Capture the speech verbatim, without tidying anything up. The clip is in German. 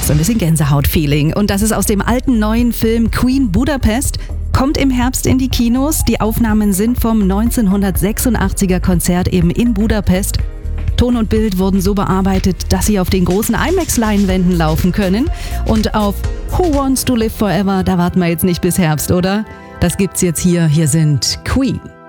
So ein bisschen Gänsehaut-Feeling. Und das ist aus dem alten neuen Film Queen Budapest. Kommt im Herbst in die Kinos. Die Aufnahmen sind vom neunzehnhundertsechsundachtziger Konzert eben in Budapest. Ton und Bild wurden so bearbeitet, dass sie auf den großen IMAX-Leinwänden laufen können. Und auf Who Wants to Live Forever, da warten wir jetzt nicht bis Herbst, oder? Das gibt's jetzt hier. Hier sind Queen.